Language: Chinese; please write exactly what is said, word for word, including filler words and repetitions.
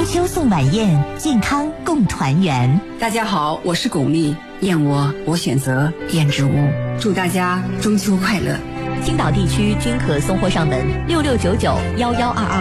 秋送晚宴，健康共团圆。 大家好，我是巩俐，燕窝我选择燕之屋，祝大家中秋快乐。 青岛地区均可送货上门六六九九幺幺二二。